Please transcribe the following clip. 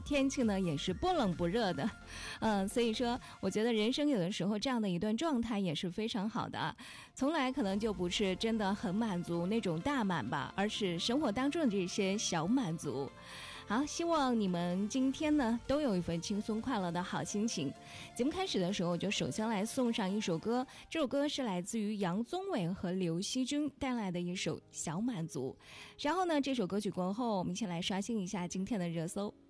天气呢也是不冷不热的，所以说我觉得人生有的时候这样的一段状态也是非常好的，从来可能就不是真的很满足那种大满吧，而是生活当中的这些小满足。好，希望你们今天呢都有一份轻松快乐的好心情。节目开始的时候，我就首先来送上一首歌，这首歌是来自于杨宗纬和刘惜君带来的一首《小满足》。然后呢，这首歌曲过后，我们一起来刷新一下今天的热搜。